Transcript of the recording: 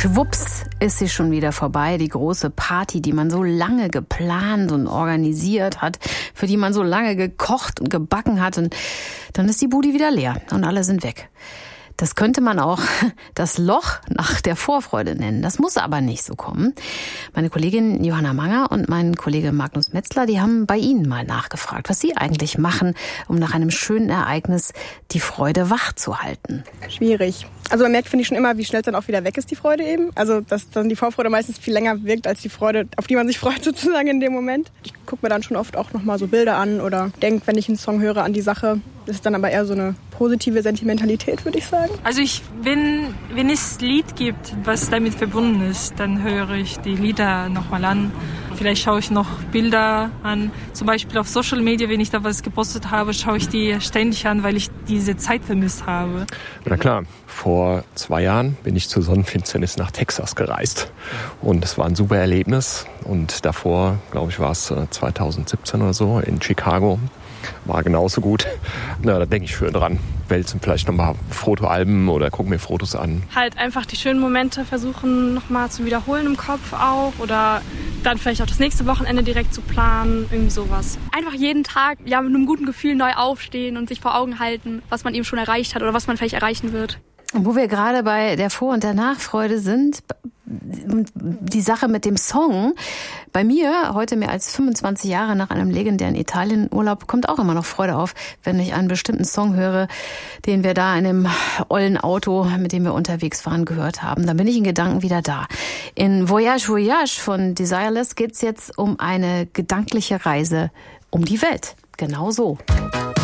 Schwupps ist sie schon wieder vorbei, die große Party, die man so lange geplant und organisiert hat, für die man so lange gekocht und gebacken hat, und dann ist die Bude wieder leer und alle sind weg. Das könnte man auch das Loch nach der Vorfreude nennen. Das muss aber nicht so kommen. Meine Kollegin Johanna Manger und mein Kollege Magnus Metzler, die haben bei Ihnen mal nachgefragt, was Sie eigentlich machen, um nach einem schönen Ereignis die Freude wach zu halten. Schwierig. Also man merkt, finde ich, schon immer, wie schnell es dann auch wieder weg ist, die Freude eben. Also dass dann die Vorfreude meistens viel länger wirkt als die Freude, auf die man sich freut sozusagen in dem Moment. Ich gucke mir dann schon oft auch nochmal so Bilder an oder denke, wenn ich einen Song höre, an die Sache. Das ist dann aber eher so eine positive Sentimentalität, würde ich sagen. Also wenn es Lied gibt, was damit verbunden ist, dann höre ich die Lieder nochmal an. Vielleicht schaue ich noch Bilder an. Zum Beispiel auf Social Media, wenn ich da was gepostet habe, schaue ich die ständig an, weil ich diese Zeit vermisst habe. Na klar, vor 2 Jahren bin ich zur Sonnenfinsternis nach Texas gereist. Und es war ein super Erlebnis. Und davor, glaube ich, war es 2017 oder so in Chicago. War genauso gut. Na, da denke ich schön dran. Wälzen vielleicht nochmal Fotoalben oder gucken mir Fotos an. Halt einfach die schönen Momente versuchen nochmal zu wiederholen im Kopf auch. Oder dann vielleicht auch das nächste Wochenende direkt zu planen. Irgendwie sowas. Einfach jeden Tag mit einem guten Gefühl neu aufstehen und sich vor Augen halten, was man eben schon erreicht hat oder was man vielleicht erreichen wird. Und wo wir gerade bei der Vor- und der Nachfreude sind, die Sache mit dem Song. Bei mir, heute mehr als 25 Jahre nach einem legendären Italienurlaub, kommt auch immer noch Freude auf, wenn ich einen bestimmten Song höre, den wir da in dem ollen Auto, mit dem wir unterwegs waren, gehört haben. Dann bin ich in Gedanken wieder da. In Voyage Voyage von Desireless geht's jetzt um eine gedankliche Reise um die Welt. Genau so.